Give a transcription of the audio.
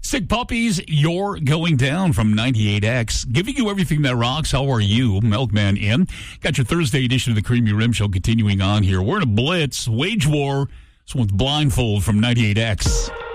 Sick Puppies, You're Going Down from 98X. Giving you everything that rocks. How are you? Milkman in. Got your Thursday edition of the Creamy Rim Show continuing on here. We're in a blitz. Wage War. This one's Blindfold from 98X.